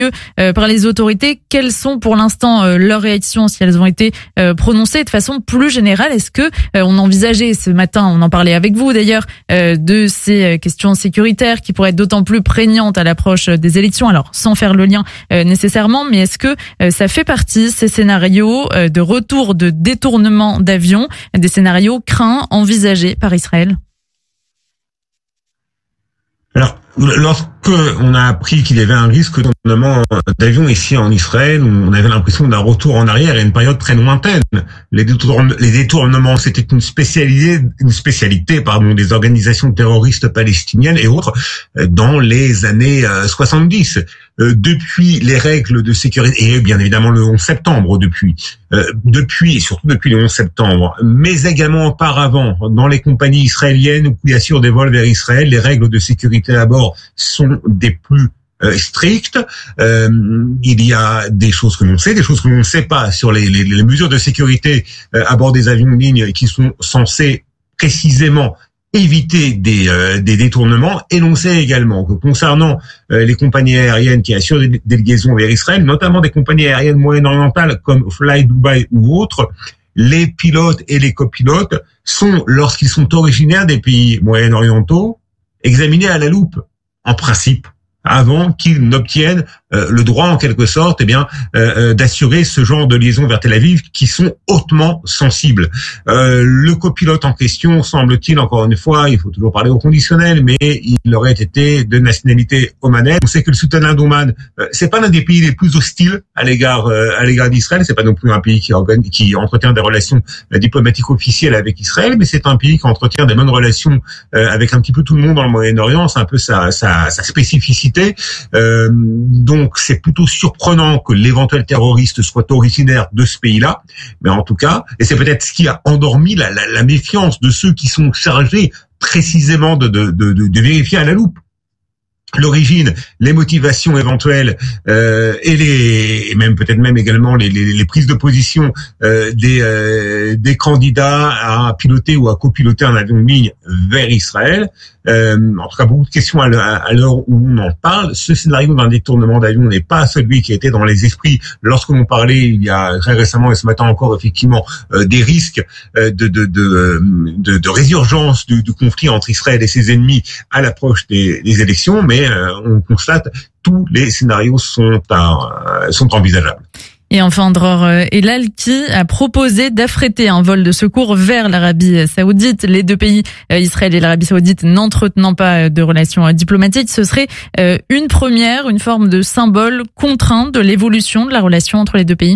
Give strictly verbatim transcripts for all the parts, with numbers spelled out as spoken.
euh, par les autorités. Quelles sont pour l'instant euh, leurs réactions, si elles ont été euh, prononcées de façon plus générale? Est-ce que euh, on envisageait ce matin, on en parlait avec vous d'ailleurs, euh, de ces questions sécuritaires qui pourraient être d'autant plus prégnantes à l'approche des élections, alors sans faire le lien euh, nécessairement, mais est-ce que euh, ça fait partie, ces scénarios euh, de retour de détournement d'avions, des scénarios craints, envisagés par Israël? Alors, lorsque on a appris qu'il y avait un risque de détournement d'avions ici en Israël, on avait l'impression d'un retour en arrière à une période très lointaine. Les, détourne, les détournements, c'était une spécialité, une spécialité, pardon, des organisations terroristes palestiniennes et autres dans les années soixante-dix. Euh, depuis les règles de sécurité, et bien évidemment le onze septembre depuis, euh, depuis et surtout depuis le onze septembre, mais également auparavant, dans les compagnies israéliennes qui assurent des vols vers Israël, les règles de sécurité à bord sont des plus euh, strictes. Euh, il y a des choses que l'on sait, des choses que l'on ne sait pas sur les, les, les mesures de sécurité euh, à bord des avions de ligne qui sont censées précisément éviter des, euh, des détournements. Et l'on sait également que concernant euh, les compagnies aériennes qui assurent des, des liaisons vers Israël, notamment des compagnies aériennes moyen-orientales comme Fly Dubai ou autres, les pilotes et les copilotes sont, lorsqu'ils sont originaires des pays moyen-orientaux, examinés à la loupe, en principe, avant qu'ils n'obtiennent euh, le droit, en quelque sorte, eh bien, euh, d'assurer ce genre de liaisons vers Tel Aviv qui sont hautement sensibles. Euh, le copilote en question, semble-t-il, encore une fois, il faut toujours parler au conditionnel, mais il aurait été de nationalité omanaise. On sait que le Sultanat d'Oman, euh, c'est pas l'un des pays les plus hostiles à l'égard euh, à l'égard d'Israël. C'est pas non plus un pays qui, organise, qui entretient des relations euh, diplomatiques officielles avec Israël, mais c'est un pays qui entretient des bonnes relations euh, avec un petit peu tout le monde dans le Moyen-Orient. C'est un peu sa, sa, sa spécificité. Euh, donc c'est plutôt surprenant que l'éventuel terroriste soit originaire de ce pays-là, mais en tout cas, et c'est peut-être ce qui a endormi la, la, la méfiance de ceux qui sont chargés précisément de, de, de, de vérifier à la loupe l'origine, les motivations éventuelles euh, et les et même peut-être même également les, les, les prises de position euh, des euh, des candidats à piloter ou à copiloter un avion de ligne vers Israël. Euh, en tout cas, beaucoup de questions à l'heure où on en parle. Ce scénario d'un détournement d'avion n'est pas celui qui était dans les esprits lorsque l'on parlait il y a très récemment et ce matin encore effectivement euh, des risques euh, de, de, de, de, de résurgence du, du conflit entre Israël et ses ennemis à l'approche des, des élections, mais euh, on constate tous les scénarios sont, à, sont envisageables. Et enfin, Dror Elal qui a proposé d'affréter un vol de secours vers l'Arabie Saoudite. Les deux pays, Israël et l'Arabie Saoudite, n'entretenant pas de relations diplomatiques, ce serait une première, une forme de symbole contraint de l'évolution de la relation entre les deux pays.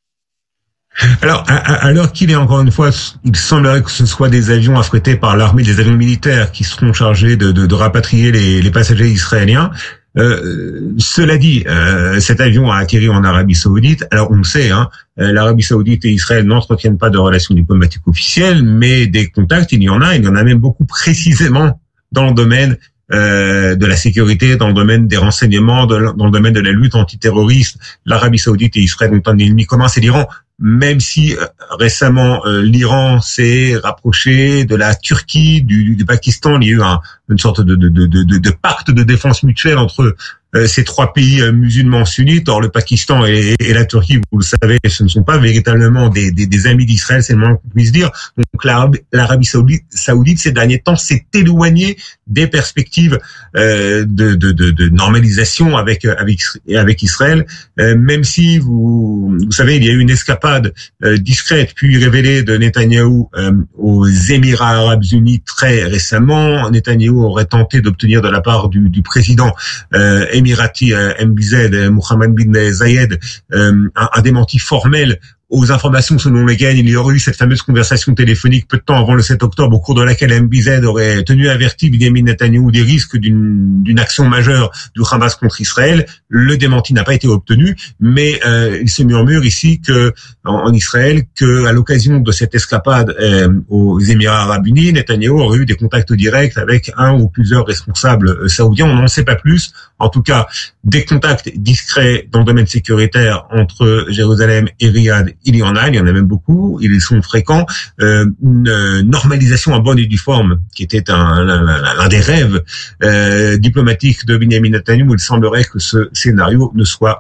Alors, à, à l'heure qu'il est, encore une fois, il semblerait que ce soit des avions affrétés par l'armée, des avions militaires qui seront chargés de, de, de rapatrier les, les passagers israéliens. Euh, cela dit, euh, cet avion a atterri en Arabie Saoudite. Alors on le sait, hein, l'Arabie Saoudite et Israël n'entretiennent pas de relations diplomatiques officielles, mais des contacts, il y en a. Il y en a même beaucoup précisément dans le domaine euh, de la sécurité, dans le domaine des renseignements, de, dans le domaine de la lutte antiterroriste. L'Arabie Saoudite et Israël ont un ennemi commun, c'est l'Iran. Même si euh, récemment euh, l'Iran s'est rapproché de la Turquie, du, du Pakistan, il y a eu un, une sorte de, de, de, de, de pacte de défense mutuelle entre euh, ces trois pays euh, musulmans sunnites. Or, le Pakistan et, et la Turquie, vous le savez, ce ne sont pas véritablement des, des, des amis d'Israël, c'est le moins qu'on puisse dire. Donc, l'Arabie, l'Arabie saoudite, saoudite, ces derniers temps, s'est éloignée des perspectives euh, de, de, de, de normalisation avec, avec, avec Israël, euh, même si, vous, vous savez, il y a eu une escapade euh, discrète puis révélée de Netanyahou euh, aux Émirats arabes unis très récemment. Netanyahou aurait tenté d'obtenir de la part du, du président euh, émirati euh, M B Z, euh, Mohammed bin Zayed, euh, un, un démenti formel aux informations selon lesquelles il y aurait eu cette fameuse conversation téléphonique peu de temps avant le sept octobre, au cours de laquelle M B Z aurait tenu averti Benyamin Netanyahou des risques d'une, d'une action majeure du Hamas contre Israël. Le démenti n'a pas été obtenu, mais euh, il se murmure ici que en, en Israël que à l'occasion de cette escapade euh, aux Émirats arabes unis, Netanyahou aurait eu des contacts directs avec un ou plusieurs responsables euh, saoudiens. On n'en sait pas plus. En tout cas, des contacts discrets dans le domaine sécuritaire entre Jérusalem et Riyad il y en a, il y en a même beaucoup, ils sont fréquents, euh, une normalisation en bonne et due forme, qui était un, l'un des rêves euh, diplomatiques de Benjamin Netanyahu. Il semblerait que ce scénario ne soit